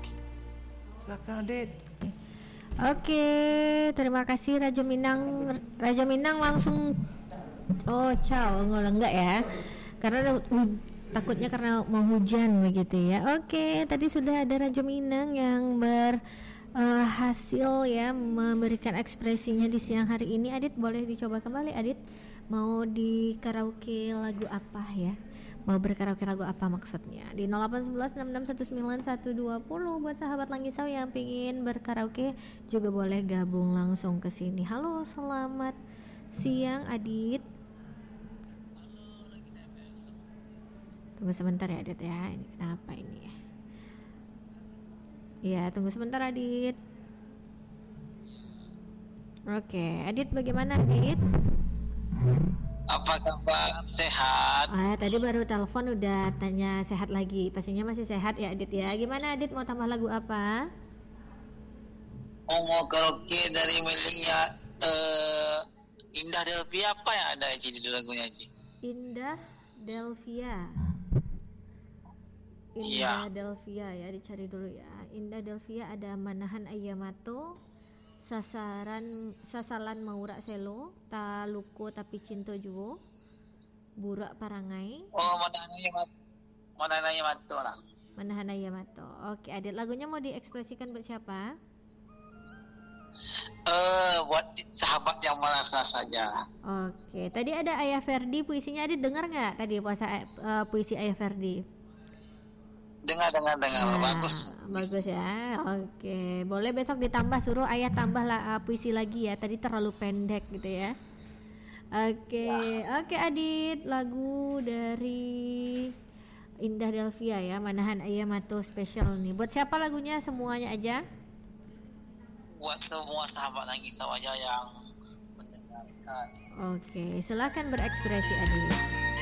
Silakan Adit. Oke, terima kasih Raja Minang. Raja Minang langsung ciao, enggak ya? Karena takutnya karena mau hujan begitu ya. Oke, tadi sudah ada Raja Minang yang berhasil ya memberikan ekspresinya di siang hari ini. Adit boleh dicoba kembali Adit. Mau di karaoke lagu apa ya? Mau berkaraoke lagu apa maksudnya? Di 0811661910 buat sahabat Langisau yang pingin berkaraoke juga boleh gabung langsung ke sini. Halo, selamat siang Adit. Tunggu sebentar ya Adit ya. Ini kenapa ini ya? Ya, tunggu sebentar Adit. Oke, Adit bagaimana Adit? Apa kabar? Sehat? Tadi baru telepon udah tanya sehat lagi. Pastinya masih sehat ya Adit ya. Gimana Adit mau tambah lagu apa? Mau karaoke dari Melia Indah Delvia apa yang ada Ci di lagunya Ci? Indah Delvia. Iya. Indah Delvia ya, dicari dulu ya. Indah Delvia ada Manahan Ayamato, Sasalan Maura Selo, Taluko Tapi Cinto Juwo, Burak Parangai. Oh, mana nanya matu lah. Manahan Ayamato. Oke, Adit, lagunya mau diekspresikan buat siapa? Buat sahabat yang merasa saja. Oke, tadi ada Ayah Ferdi, puisinya Adit dengar nggak tadi puisi Ayah Ferdi? Dengar, bagus Ya. Oke, boleh besok ditambah, suruh Ayah tambah puisi lagi ya. Tadi terlalu pendek gitu ya. Oke, Adit, lagu dari Indah Delvia ya, Manahan Ayamato spesial nih. Buat siapa lagunya? Semuanya aja? Buat semua sahabat Langisau aja yang mendengarkan. Oke, silakan berekspresi Adit.